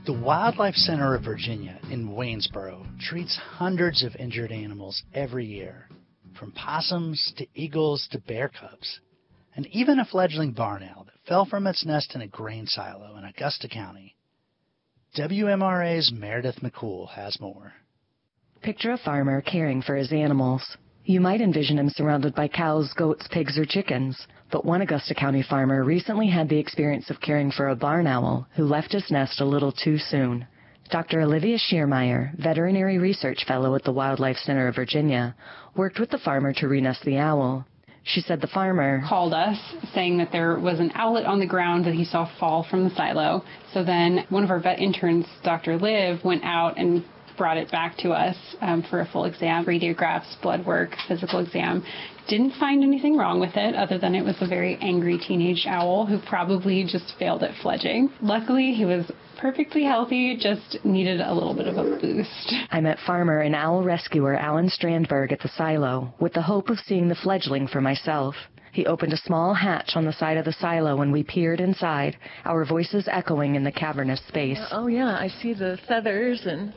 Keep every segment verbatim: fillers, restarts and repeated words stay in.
The Wildlife Center of Virginia in Waynesboro treats hundreds of injured animals every year, from possums to eagles to bear cubs, and even a fledgling barn owl that fell from its nest in a grain silo in Augusta County. W M R A's Meredith McCool has more. Picture a farmer caring for his animals. You might envision him surrounded by cows, goats, pigs, or chickens. But one Augusta County farmer recently had the experience of caring for a barn owl who left his nest a little too soon. Doctor Olivia Schiermeyer, veterinary research fellow at the Wildlife Center of Virginia, worked with the farmer to re-nest the owl. She said the farmer called us saying that there was an owlet on the ground that he saw fall from the silo. So then one of our vet interns, Doctor Liv, went out and brought it back to us um, for a full exam, radiographs, blood work, physical exam. Didn't find anything wrong with it other than it was a very angry teenage owl who probably just failed at fledging. Luckily, he was perfectly healthy, just needed a little bit of a boost. I met farmer and owl rescuer Alan Strandberg at the silo with the hope of seeing the fledgling for myself. He opened a small hatch on the side of the silo and we peered inside, our voices echoing in the cavernous space. Uh, oh yeah, I see the feathers and...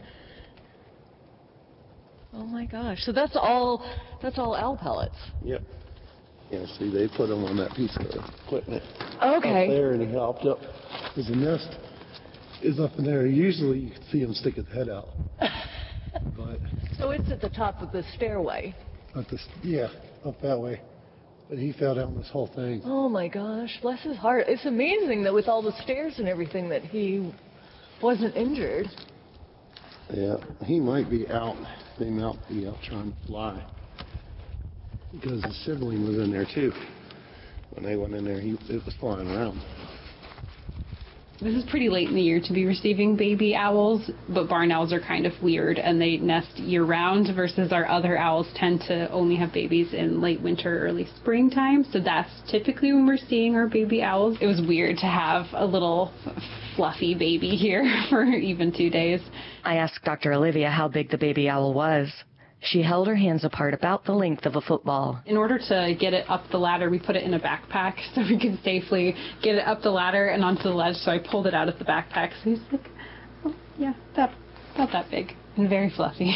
Oh my gosh! So that's all. That's all owl pellets. Yep. Yeah. See, they put them on that piece of equipment. Okay. Up there, and he hopped up. Because the nest is up in there. Usually, you can see him stick his head out. But so it's at the top of the stairway. At the yeah, up that way. But he fell down this whole thing. Oh my gosh! Bless his heart. It's amazing that with all the stairs and everything that he wasn't injured. Yeah, he might be out. They might be out trying to fly. Because the sibling was in there too. When they went in there, he, it was flying around. This is pretty late in the year to be receiving baby owls, but barn owls are kind of weird and they nest year-round versus our other owls tend to only have babies in late winter, early springtime. So that's typically when we're seeing our baby owls. It was weird to have a little fluffy baby here for even two days. I asked Doctor Olivia how big the baby owl was. She held her hands apart about the length of a football. In order to get it up the ladder, we put it in a backpack so we could safely get it up the ladder and onto the ledge. So I pulled it out of the backpack. So he's like, oh, yeah, that, about that big and very fluffy.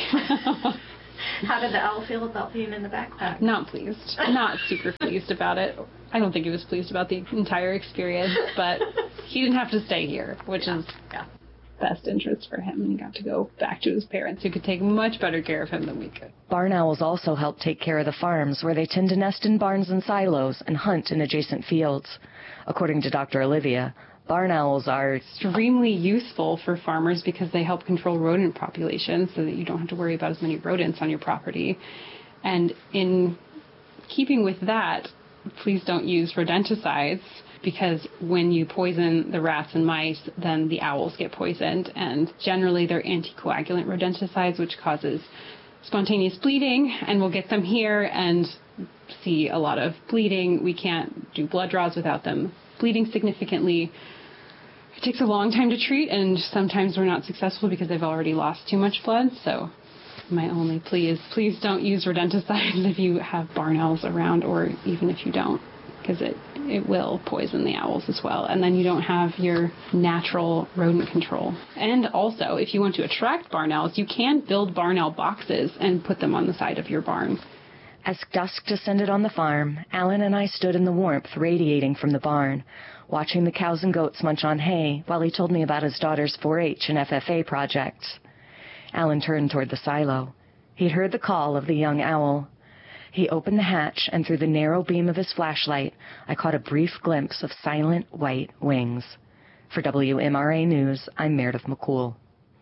How did the owl feel about being in the backpack? Not pleased. Not super pleased about it. I don't think he was pleased about the entire experience, but he didn't have to stay here, which yeah. is yeah, best interest for him. And he got to go back to his parents who could take much better care of him than we could. Barn owls also help take care of the farms where they tend to nest in barns and silos and hunt in adjacent fields. According to Doctor Olivia, barn owls are extremely useful for farmers because they help control rodent populations so that you don't have to worry about as many rodents on your property. And in keeping with that, please don't use rodenticides because when you poison the rats and mice, then the owls get poisoned. And generally they're anticoagulant rodenticides, which causes spontaneous bleeding, and we'll get them here and see a lot of bleeding. We can't do blood draws without them bleeding significantly. It takes a long time to treat, and sometimes we're not successful because they've already lost too much blood. So my only plea is please don't use rodenticides if you have barn owls around, or even if you don't, because it, it will poison the owls as well. And then you don't have your natural rodent control. And also, if you want to attract barn owls, you can build barn owl boxes and put them on the side of your barn. As dusk descended on the farm, Alan and I stood in the warmth radiating from the barn, watching the cows and goats munch on hay while he told me about his daughter's four H and F F A projects. Alan turned toward the silo. He'd heard the call of the young owl. He opened the hatch, and through the narrow beam of his flashlight, I caught a brief glimpse of silent white wings. For W M R A News, I'm Meredith McCool.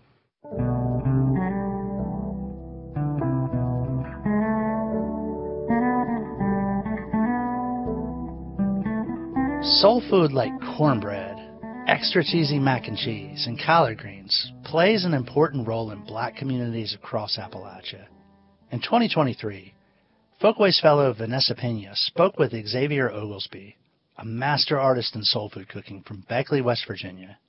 Soul food like cornbread, extra cheesy mac and cheese, and collard greens plays an important role in black communities across Appalachia. In twenty twenty-three, Folkways fellow Vanessa Pena spoke with Xavier Oglesby, a master artist in soul food cooking from Beckley, West Virginia.